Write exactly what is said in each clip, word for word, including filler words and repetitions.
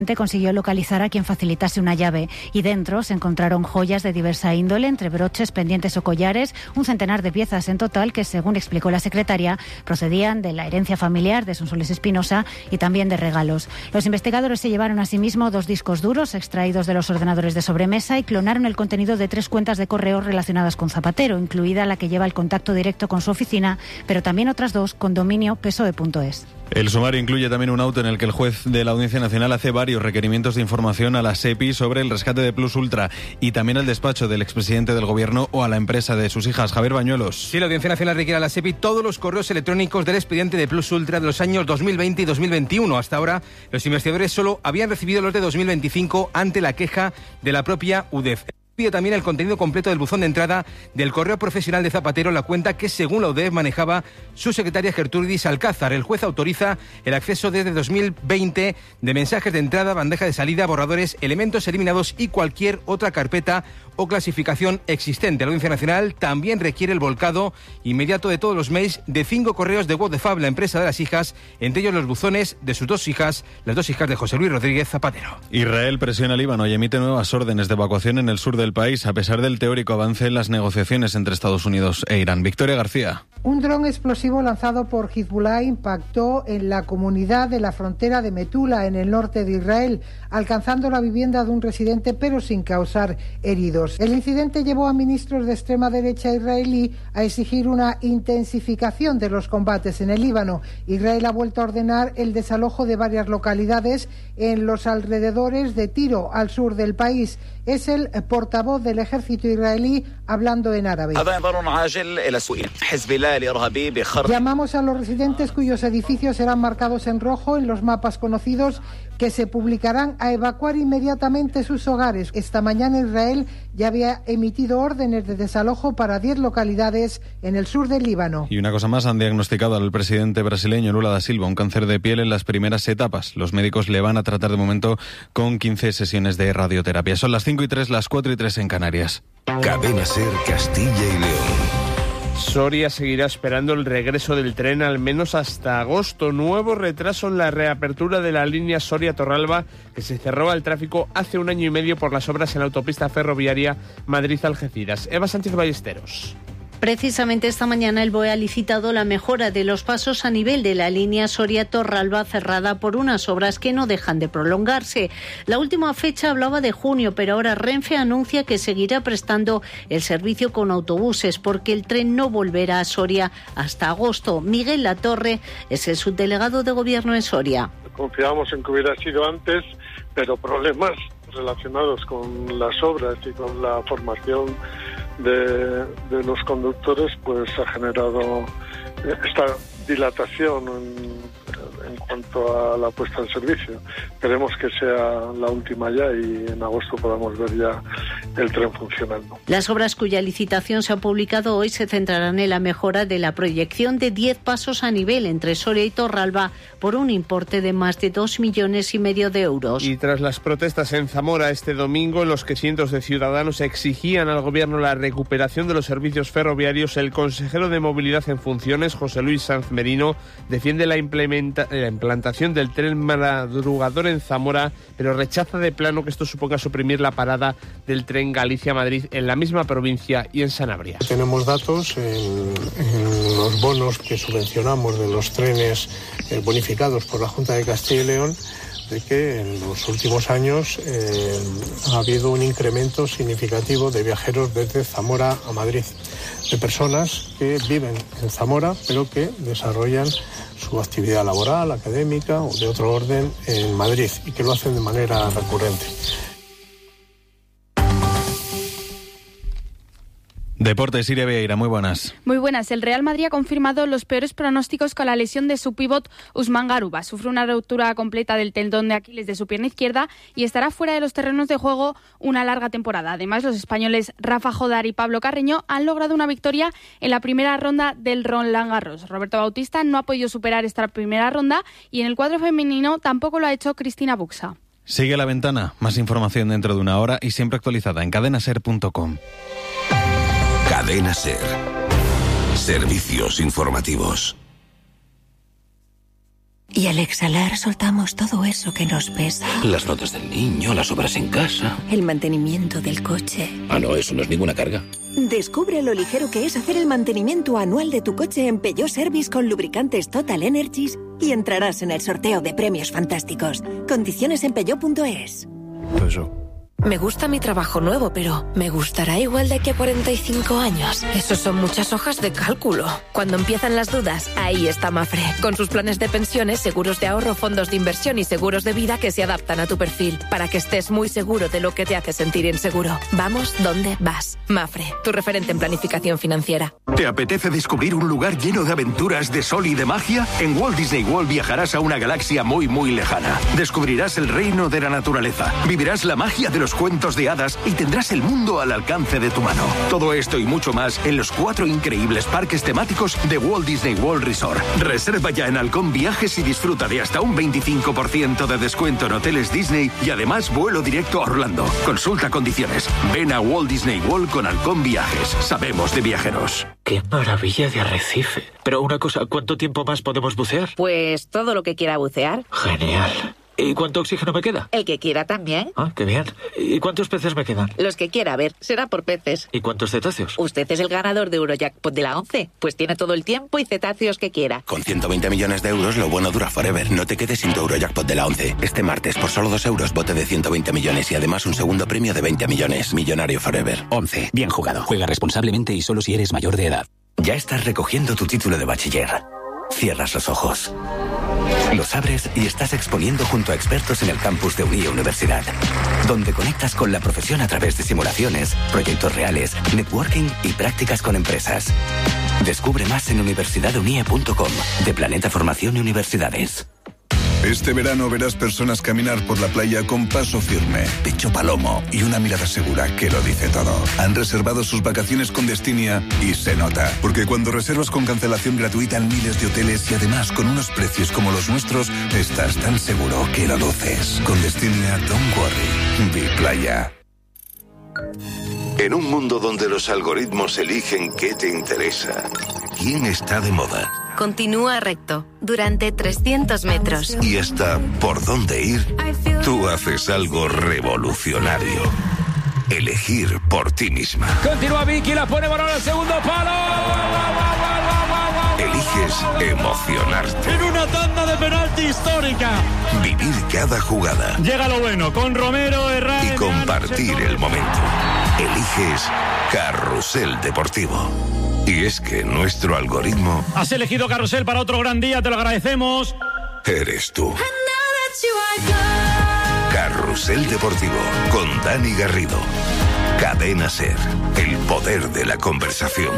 consiguió localizar a quien facilitase una llave y dentro se encontraron joyas de diversa índole, entre broches, pendientes o collares, un centenar de piezas en total que, según explicó la secretaria, procedían de la herencia familiar de Sonsoles Espinosa y también de regalos. Los investigadores se llevaron asimismo dos discos duros extraídos de los ordenadores de sobremesa y clonaron el contenido de tres cuentas de correo relacionadas con Zapatero, incluida la que lleva el contacto directo con su oficina, pero también otras dos con dominio P S O E punto es. El sumario incluye también un auto en el que el juez de la Audiencia Nacional hace varios requerimientos de información a la SEPI sobre el rescate de Plus Ultra y también al despacho del expresidente del Gobierno o a la empresa de sus hijas. Javier Bañuelos. Sí, la Audiencia Nacional requiere a la SEPI todos los correos electrónicos del expediente de Plus Ultra de los años dos mil veinte y dos mil veintiuno. Hasta ahora, los investigadores solo habían recibido los de dos mil veinticinco ante la queja de la propia U D E F. Pide también el contenido completo del buzón de entrada del correo profesional de Zapatero, la cuenta que, según la U D E F, manejaba su secretaria Gertrudis Alcázar. El juez autoriza el acceso desde dos mil veinte de mensajes de entrada, bandeja de salida, borradores, elementos eliminados y cualquier otra carpeta o clasificación existente. La Audiencia Nacional también requiere el volcado inmediato de todos los mails de cinco correos de WhatsApp, la empresa de las hijas, entre ellos los buzones de sus dos hijas, las dos hijas de José Luis Rodríguez Zapatero. Israel presiona al Líbano y emite nuevas órdenes de evacuación en el sur del país, a pesar del teórico avance en las negociaciones entre Estados Unidos e Irán. Victoria García. Un dron explosivo lanzado por Hezbollah impactó en la comunidad de la frontera de Metula, en el norte de Israel, alcanzando la vivienda de un residente, pero sin causar heridos. El incidente llevó a ministros de extrema derecha israelí a exigir una intensificación de los combates en el Líbano. Israel ha vuelto a ordenar el desalojo de varias localidades en los alrededores de Tiro, al sur del país. Es el portavoz del ejército israelí hablando en árabe. Llamamos a los residentes cuyos edificios serán marcados en rojo en los mapas conocidos, que se publicarán, a evacuar inmediatamente sus hogares. Esta mañana Israel ya había emitido órdenes de desalojo para diez localidades en el sur del Líbano. Y una cosa más, han diagnosticado al presidente brasileño Lula da Silva un cáncer de piel en las primeras etapas. Los médicos le van a tratar de momento con quince sesiones de radioterapia. Son las cinco y tres, las cuatro y tres en Canarias. Cadena SER Castilla y León. Soria seguirá esperando el regreso del tren al menos hasta agosto. Nuevo retraso en la reapertura de la línea Soria-Torralba, que se cerró al tráfico hace un año y medio por las obras en la autopista ferroviaria Madrid-Algeciras. Eva Sánchez Ballesteros. Precisamente esta mañana el B O E ha licitado la mejora de los pasos a nivel de la línea Soria-Torralba, cerrada por unas obras que no dejan de prolongarse. La última fecha hablaba de junio, pero ahora Renfe anuncia que seguirá prestando el servicio con autobuses, porque el tren no volverá a Soria hasta agosto. Miguel Latorre es el subdelegado de Gobierno en Soria. Confiábamos en que hubiera sido antes, pero problemas relacionados con las obras y con la formación de, de los conductores, pues ha generado esta dilatación en, en cuanto a la puesta en servicio. Esperemos que sea la última ya y en agosto podamos ver ya el tren funcionando. Las obras cuya licitación se ha publicado hoy se centrarán en la mejora de la proyección de diez pasos a nivel entre Soria y Torralba por un importe de más de dos millones y medio de euros. Y tras las protestas en Zamora este domingo, en los que cientos de ciudadanos exigían al gobierno la recuperación de los servicios ferroviarios, el consejero de Movilidad en funciones, José Luis Sanz Merino, defiende la, implementa- la implantación del tren madrugador en Zamora, pero rechaza de plano que esto suponga suprimir la parada del tren Galicia-Madrid en la misma provincia y en Sanabria. Tenemos datos en, en los bonos que subvencionamos de los trenes eh, bonificados por la Junta de Castilla y León, de que en los últimos años eh, ha habido un incremento significativo de viajeros desde Zamora a Madrid, de personas que viven en Zamora pero que desarrollan su actividad laboral, académica o de otro orden en Madrid y que lo hacen de manera recurrente. Deportes, Siria Vieira, muy buenas. Muy buenas. El Real Madrid ha confirmado los peores pronósticos con la lesión de su pívot Usman Garuba. Sufre una ruptura completa del tendón de Aquiles de su pierna izquierda y estará fuera de los terrenos de juego una larga temporada. Además, los españoles Rafa Jodar y Pablo Carreño han logrado una victoria en la primera ronda del Roland Garros. Roberto Bautista no ha podido superar esta primera ronda y en el cuadro femenino tampoco lo ha hecho Cristina Buxa. Sigue La Ventana. Más información dentro de una hora y siempre actualizada en cadena ser punto com. Cadena SER. Servicios informativos. Y al exhalar soltamos todo eso que nos pesa. Las notas del niño, las obras en casa. El mantenimiento del coche. Ah, no, eso no es ninguna carga. Descubre lo ligero que es hacer el mantenimiento anual de tu coche en Peugeot Service con lubricantes Total Energies y entrarás en el sorteo de premios fantásticos. Condiciones en peugeot punto es. Eso. Me gusta mi trabajo nuevo, pero ¿me gustará igual de aquí a cuarenta y cinco años? Eso son muchas hojas de cálculo. Cuando empiezan las dudas, ahí está Mafre. Con sus planes de pensiones, seguros de ahorro, fondos de inversión y seguros de vida que se adaptan a tu perfil, para que estés muy seguro de lo que te hace sentir inseguro. Vamos donde vas. Mafre, tu referente en planificación financiera. ¿Te apetece descubrir un lugar lleno de aventuras, de sol y de magia? En Walt Disney World viajarás a una galaxia muy muy lejana. Descubrirás el reino de la naturaleza, vivirás la magia de los cuentos de hadas y tendrás el mundo al alcance de tu mano. Todo esto y mucho más en los cuatro increíbles parques temáticos de Walt Disney World Resort. Reserva ya en Halcón Viajes y disfruta de hasta un veinticinco por ciento de descuento en hoteles Disney y además vuelo directo a Orlando. Consulta condiciones. Ven a Walt Disney World con Halcón Viajes. Sabemos de viajeros. ¡Qué maravilla de arrecife! Pero una cosa, ¿cuánto tiempo más podemos bucear? Pues todo lo que quiera bucear. Genial. ¿Y cuánto oxígeno me queda? El que quiera también. Ah, qué bien. ¿Y cuántos peces me quedan? Los que quiera, a ver, será por peces. ¿Y cuántos cetáceos? Usted es el ganador de Eurojackpot de la once. Pues tiene todo el tiempo y cetáceos que quiera. Con ciento veinte millones de euros, lo bueno dura forever. No te quedes sin tu Eurojackpot de la once. Este martes, por solo dos euros, bote de ciento veinte millones y además un segundo premio de veinte millones. Millonario forever. once. Bien jugado. Juega responsablemente y solo si eres mayor de edad. Ya estás recogiendo tu título de bachiller. Cierras los ojos. Los abres y estás exponiendo junto a expertos en el campus de Unie Universidad, donde conectas con la profesión a través de simulaciones, proyectos reales, networking y prácticas con empresas. Descubre más en universidad unie punto com, de Planeta Formación y Universidades. Este verano verás personas caminar por la playa con paso firme, pecho palomo y una mirada segura que lo dice todo. Han reservado sus vacaciones con Destinia y se nota, porque cuando reservas con cancelación gratuita en miles de hoteles y además con unos precios como los nuestros, estás tan seguro que lo luces. Con Destinia, don't worry, vi playa. En un mundo donde los algoritmos eligen qué te interesa, quién está de moda, Continúa recto durante trescientos metros. y hasta por dónde ir, tú haces algo revolucionario. Elegir por ti misma. Continúa Vicky, la pone balón al segundo palo. Eliges emocionarte. En una tanda de penalti histórica. Vivir cada jugada. Llega lo bueno, con Romero, Herrera... Y compartir el momento. Eliges Carrusel Deportivo. Y es que nuestro algoritmo... Has elegido Carrusel para otro gran día, te lo agradecemos. Eres tú. Carrusel Deportivo, con Dani Garrido. Cadena SER, el poder de la conversación.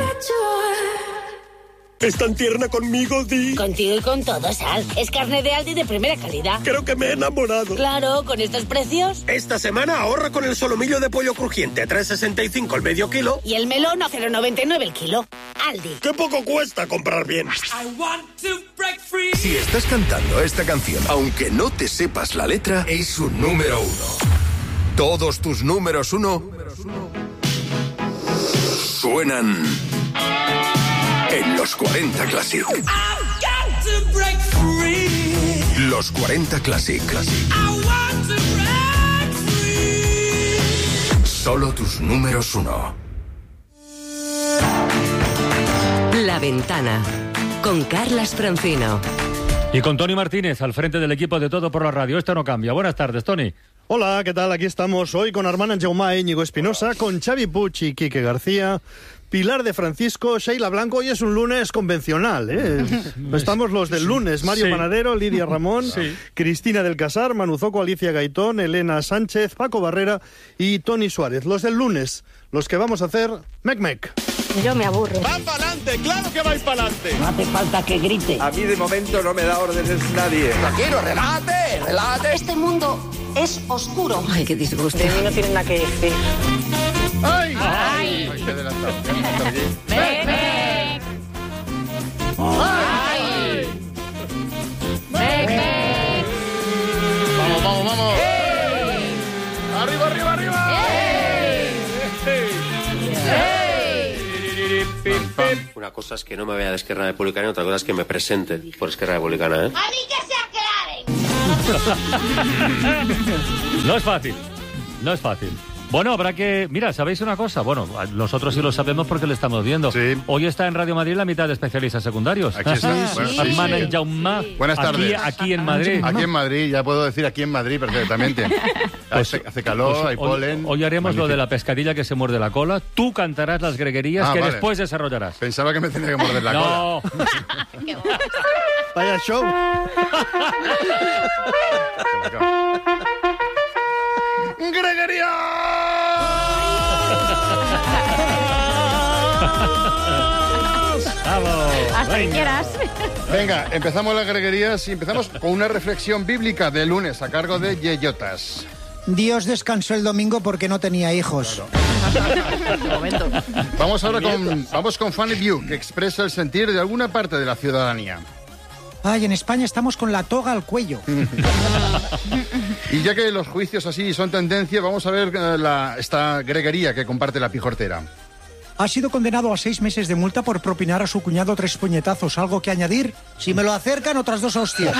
¿Es tan tierna conmigo, Di? Contigo y con todo, Sal. Es carne de Aldi de primera calidad. Creo que me he enamorado. Claro, con estos precios. Esta semana ahorra con el solomillo de pollo crujiente, tres sesenta y cinco el medio kilo. Y el melón a cero noventa y nueve el kilo. Aldi. ¡Qué poco cuesta comprar bien! Si estás cantando esta canción, aunque no te sepas la letra, es un número uno. Todos tus números uno suenan en los cuarenta Classic. Los cuarenta Classic. Solo tus números uno. La Ventana, con Carlas Francino. Y con Tony Martínez, al frente del equipo de Todo por la Radio. Esto no cambia. Buenas tardes, Tony. Hola, ¿qué tal? Aquí estamos hoy con Armand Anjaumá, Íñigo Espinosa, con Xavi Puig y Quique García, Pilar de Francisco, Sheila Blanco. Hoy es un lunes convencional, ¿eh? Estamos los del lunes: Mario sí. Panadero, Lidia Ramón, sí. Cristina del Casar, Manu Zoco, Alicia Gaitón, Elena Sánchez, Paco Barrera y Tony Suárez. Los del lunes, los que vamos a hacer Mec Mec. Yo me aburro. ¡Va para adelante! ¡Claro que vais para adelante! No hace falta que grite. A mí de momento no me da órdenes nadie. Tranquilo, relájate, relájate. Este mundo es oscuro. Ay, qué disgusto. De mí no tienen nada que decir. ¡Ay! ¡Ay! ¡Ay! ¡Qué adelantado! ¡Qué adelantado aquí! ¡Mec, mec! ¡Ay! ¡Mec, mec! ¡Vamos, vamos, vamos! ¡Hey! ¡Arriba, arriba, arriba! ¡Hey! ¡Hey! ¡Hey! Una cosa es que no me vaya de Esquerra Republicana y otra cosa es que me presente por Esquerra Republicana, ¿eh? ¡A mí que se aclaren! No es fácil, no es fácil. Bueno, habrá que... Mira, ¿sabéis una cosa? Bueno, nosotros sí lo sabemos porque lo estamos viendo. Sí. Hoy está en Radio Madrid la mitad de especialistas secundarios. Aquí está. Sí, Bueno, sí. sí. Armand Jaume. Buenas tardes. Aquí, aquí en Madrid. Aquí en Madrid, ya puedo decir aquí en Madrid perfectamente. Pues, hace, hace calor, pues hay hoy, polen. Hoy haremos Magnífico. lo de la pescadilla que se muerde la cola. Tú cantarás las greguerías Ah, que vale. después desarrollarás. Pensaba que me tenía que morder la no. cola. Vaya show. ¡Greguería! ¡Vamos! Hasta que quieras. Venga, empezamos las greguerías y empezamos con una reflexión bíblica de lunes a cargo de Yeyotas. Dios descansó el domingo porque no tenía hijos. Vamos ahora con, vamos con Funny View, que expresa el sentir de alguna parte de la ciudadanía. Ay, en España estamos con la toga al cuello. Y ya que los juicios así son tendencia, vamos a ver eh, la, esta greguería que comparte la pijortera. Ha sido condenado a seis meses de multa por propinar a su cuñado tres puñetazos. ¿Algo que añadir? Si me lo acercan, otras dos hostias.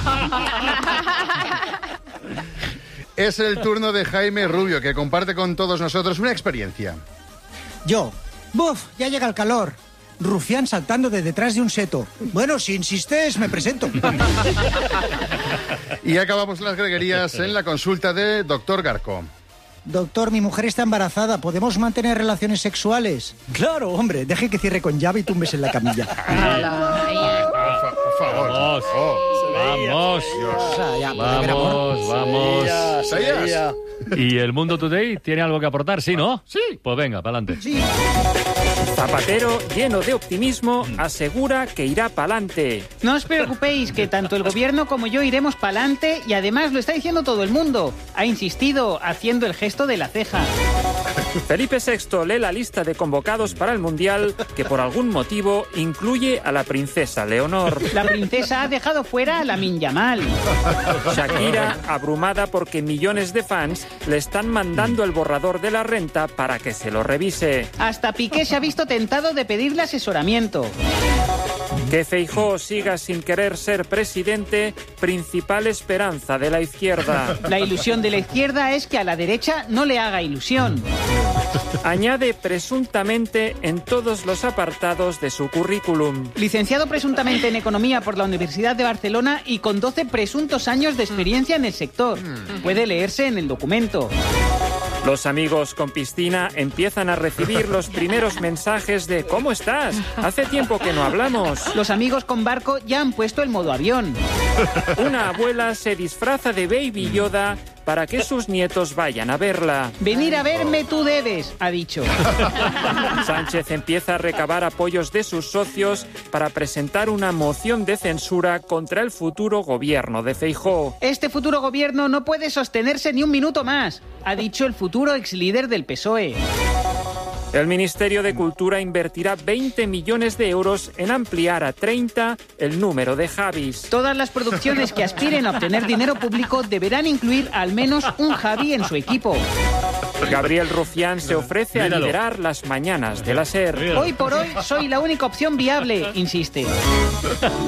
Es el turno de Jaime Rubio, que comparte con todos nosotros una experiencia. Yo. ¡Buf! Ya llega el calor. Rufián saltando de detrás de un seto. Bueno, si insistes, me presento. Y acabamos las greguerías en la consulta de doctor Garco. Doctor, mi mujer está embarazada. ¿Podemos mantener relaciones sexuales? Claro, hombre. Deje que cierre con llave y tumbes en la camilla. Por favor. Vamos. Vamos. Vamos, vamos. ¿Sabías? ¿Y el Mundo Today tiene algo que aportar? ¿Sí, no? Sí. Pues venga, para adelante. Sí. Zapatero, lleno de optimismo, asegura que irá pa'lante. No os preocupéis, que tanto el gobierno como yo iremos pa'lante y además lo está diciendo todo el mundo. Ha insistido, haciendo el gesto de la ceja. Felipe sexto lee la lista de convocados para el Mundial, que por algún motivo incluye a la princesa Leonor. La princesa ha dejado fuera a Lamine Yamal. Shakira, abrumada porque millones de fans le están mandando el borrador de la renta para que se lo revise. Hasta Piqué se ha visto tentado de pedirle asesoramiento. Que Feijóo siga sin querer ser presidente, principal esperanza de la izquierda. La ilusión de la izquierda es que a la derecha no le haga ilusión. Añade presuntamente en todos los apartados de su currículum. Licenciado presuntamente en Economía por la Universidad de Barcelona y con doce presuntos años de experiencia en el sector. Puede leerse en el documento. Los amigos con piscina empiezan a recibir los primeros mensajes de ¿cómo estás? Hace tiempo que no hablamos. Los amigos con barco ya han puesto el modo avión. Una abuela se disfraza de Baby Yoda para que sus nietos vayan a verla. Venir a verme tú debes, ha dicho. Sánchez empieza a recabar apoyos de sus socios para presentar una moción de censura contra el futuro gobierno de Feijóo. Este futuro gobierno no puede sostenerse ni un minuto más, ha dicho el futuro exlíder del P S O E. El Ministerio de Cultura invertirá veinte millones de euros en ampliar a treinta el número de Javis. Todas las producciones que aspiren a obtener dinero público deberán incluir al menos un Javi en su equipo. Gabriel Rufián se ofrece Míralo. a liderar las mañanas de la SER. Hoy por hoy soy la única opción viable, insiste.